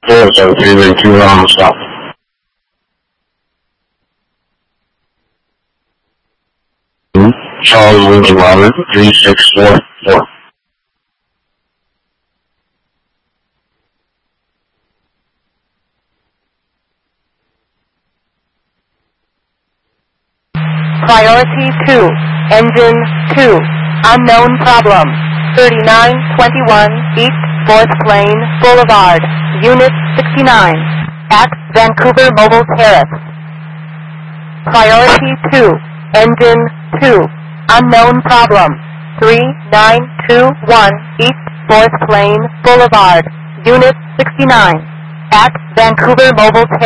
073 wrong stop. Charlie Lincoln Robert 3644. Priority 2, Engine 2, unknown problem, 3921 East 4th Plain Boulevard, Unit 69, at Vancouver Mobile Terrace. Priority 2, Engine 2, unknown problem, 3921 East 4th Plain Boulevard, Unit 69, at Vancouver Mobile Terrace.